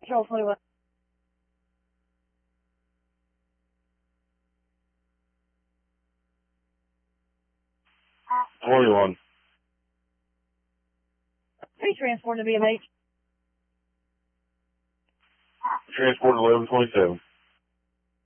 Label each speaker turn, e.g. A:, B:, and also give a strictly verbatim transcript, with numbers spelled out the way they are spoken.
A: Control twenty-one.
B: twenty-one.
A: Please transport to B M H.
B: Transport eleven twenty-seven.